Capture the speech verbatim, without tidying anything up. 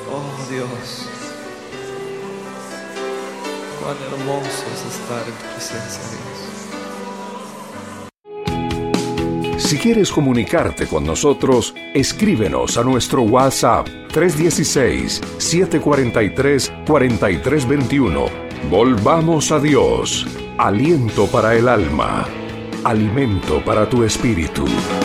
Oh Dios, cuán hermoso es estar en tu presencia, Dios. Si quieres comunicarte con nosotros, escríbenos a nuestro WhatsApp tres uno seis, siete cuatro tres, cuatro tres dos uno. Volvamos a Dios, aliento para el alma, alimento para tu espíritu.